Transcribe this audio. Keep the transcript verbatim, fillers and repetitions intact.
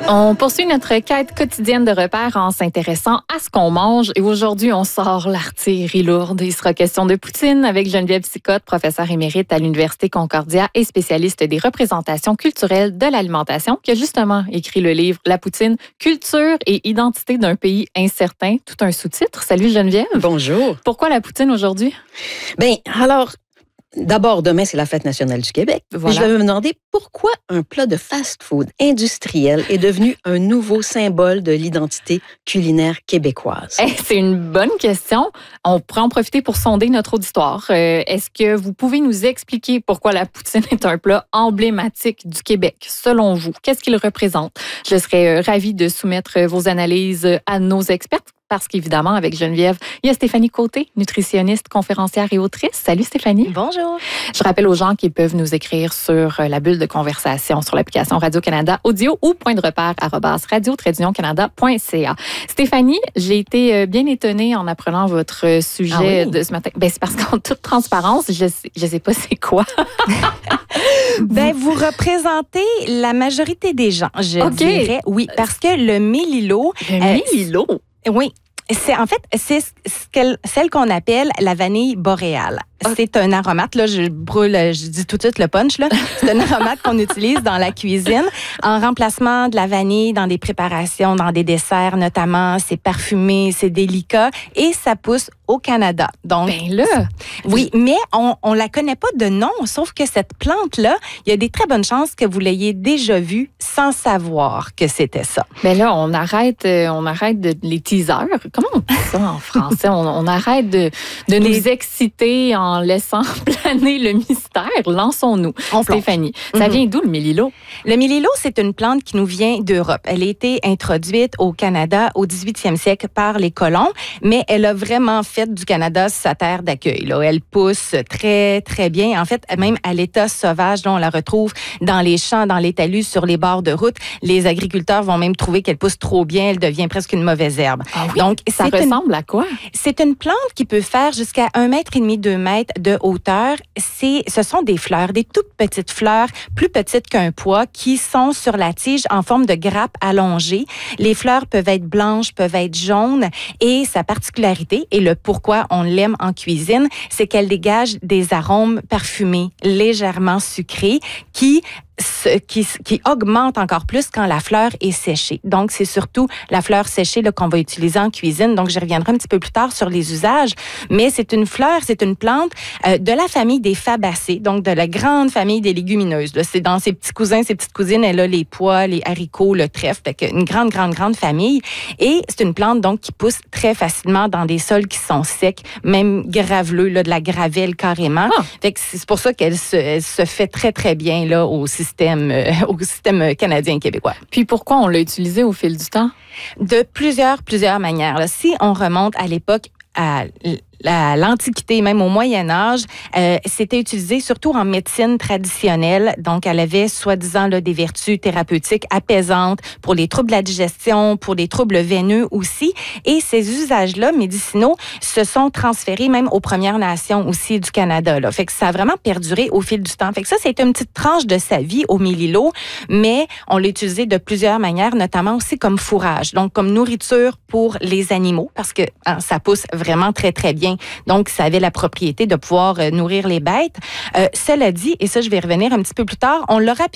On poursuit notre quête quotidienne de repères en s'intéressant à ce qu'on mange. Et aujourd'hui, on sort l'artillerie lourde. Il sera question de poutine avec Geneviève Sicotte, professeure émérite à l'Université Concordia et spécialiste des représentations culturelles de l'alimentation, qui a justement écrit le livre La poutine, culture et identité d'un pays incertain. Tout un sous-titre. Salut Geneviève. Bonjour. Pourquoi la poutine aujourd'hui? Bien, alors... D'abord, demain, c'est la fête nationale du Québec. Voilà. Je vais me demander pourquoi un plat de fast-food industriel est devenu un nouveau symbole de l'identité culinaire québécoise. Hey, c'est une bonne question. On pourrait en profiter pour sonder notre auditoire. Euh, est-ce que vous pouvez nous expliquer pourquoi la poutine est un plat emblématique du Québec, selon vous? Qu'est-ce qu'il représente? Je serais ravie de soumettre vos analyses à nos experts. Parce qu'évidemment, avec Geneviève, il y a Stéphanie Côté, nutritionniste, conférencière et autrice. Salut Stéphanie. Bonjour. Je rappelle aux gens qui peuvent nous écrire sur la bulle de conversation sur l'application Radio-Canada Audio ou point de repère arobase radio tiret canada point c a. Stéphanie, j'ai été bien étonnée en apprenant votre sujet ah oui? de ce matin. Ben, c'est parce qu'en toute transparence, je sais, je sais pas c'est quoi. Ben, vous représentez la majorité des gens, je okay. dirais. Oui, parce que le mélilo... Le euh, mélilo? Oui. C'est, en fait, c'est ce celle qu'on appelle la vanille boréale. C'est un aromate, là, je brûle, je dis tout de suite le punch, là. C'est un aromate qu'on utilise dans la cuisine en remplacement de la vanille dans des préparations, dans des desserts notamment. C'est parfumé, c'est délicat et ça pousse au Canada. Donc, ben là, oui, mais on on la connaît pas de nom, sauf que cette plante-là, il y a des très bonnes chances que vous l'ayez déjà vue sans savoir que c'était ça. Ben là, on arrête, on arrête de les teasers. Comment on dit ça en français? on, on arrête de, de les... nous exciter en En laissant planer le mystère. Lançons-nous. On Stéphanie, plonge. Ça vient d'où le mélilo? Le mélilo, c'est une plante qui nous vient d'Europe. Elle a été introduite au Canada au dix-huitième siècle par les colons, mais elle a vraiment fait du Canada sa terre d'accueil. Là. Elle pousse très, très bien. En fait, même à l'état sauvage, là, on la retrouve dans les champs, dans les talus, sur les bords de route. Les agriculteurs vont même trouver qu'elle pousse trop bien. Elle devient presque une mauvaise herbe. Ah oui? Donc, ça ressemble une... à quoi? C'est une plante qui peut faire jusqu'à un mètre et demi, deux mètres de hauteur. C'est, ce sont des fleurs, des toutes petites fleurs, plus petites qu'un pois, qui sont sur la tige en forme de grappe allongée. Les fleurs peuvent être blanches, peuvent être jaunes, et sa particularité, et le pourquoi on l'aime en cuisine, c'est qu'elle dégage des arômes parfumés, légèrement sucrés, qui Ce qui, qui augmente encore plus quand la fleur est séchée. Donc, c'est surtout la fleur séchée là, qu'on va utiliser en cuisine. Donc, je reviendrai un petit peu plus tard sur les usages. Mais c'est une fleur, c'est une plante euh, de la famille des fabacées, donc de la grande famille des légumineuses. Là. C'est dans ses petits cousins, ses petites cousines, elle a les pois, les haricots, le trèfle. Fait que une grande, grande, grande famille. Et c'est une plante donc qui pousse très facilement dans des sols qui sont secs, même graveleux, là, de la gravelle carrément. Ah. Fait que c'est pour ça qu'elle se, elle se fait très, très bien là au système, euh, au système canadien québécois. Puis pourquoi on l'a utilisé au fil du temps? De plusieurs, plusieurs manières. Là. Si on remonte à l'époque, à à l'Antiquité, même au Moyen Âge, euh, c'était utilisé surtout en médecine traditionnelle. Donc, elle avait soi-disant là, des vertus thérapeutiques apaisantes pour les troubles de la digestion, pour les troubles veineux aussi. Et ces usages-là médicinaux se sont transférés même aux Premières Nations aussi du Canada. Là. Fait que ça a vraiment perduré au fil du temps. Fait que ça, c'est une petite tranche de sa vie au mélilo, mais on l'a utilisé de plusieurs manières, notamment aussi comme fourrage, donc comme nourriture pour les animaux, parce que hein, ça pousse vraiment très, très bien. Donc, ça avait la propriété de pouvoir euh, nourrir les bêtes. Euh, cela dit, et ça, je vais revenir un petit peu plus tard, on l'a rapidement